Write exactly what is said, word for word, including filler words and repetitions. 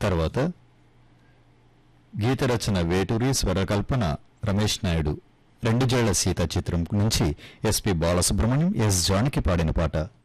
తర్వాత గీత రచన వేటూరి, స్వరకల్పన రమేష్ నాయుడు. రెండు జళ్ల సీత చిత్రం నుంచి ఎస్పి బాలసుబ్రహ్మణ్యం, ఎస్ జానకి పాడిన పాట.